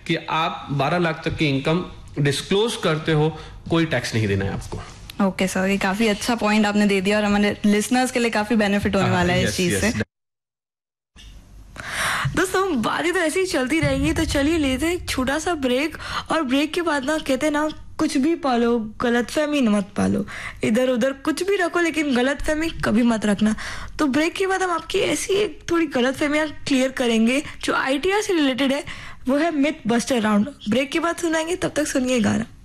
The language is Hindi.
कि आप 12 लाख तक की इनकम डिस्क्लोज करते हो, कोई टैक्स नहीं देना है आपको। ओके सर, ये काफी अच्छा पॉइंट आपने दे दिया और हमारे लिसनर्स के लिए काफी बेनिफिट होने वाला है इस चीज से। दोस्तों बातें तो ऐसे ही चलती रहेंगी, तो चलिए लेते हैं एक छोटा सा ब्रेक। और ब्रेक के बाद ना कहते हैं ना, कुछ भी पालो गलतफहमी मत पालो, इधर उधर कुछ भी रखो लेकिन गलतफहमी कभी मत रखना। तो ब्रेक के बाद हम आपकी ऐसी एक थोड़ी गलतफहमियां क्लियर करेंगे जो ITR से रिलेटेड है, वो है मिथ बस्टर राउंड। ब्रेक के बाद सुनाएंगे, तब तक सुनिए गाना।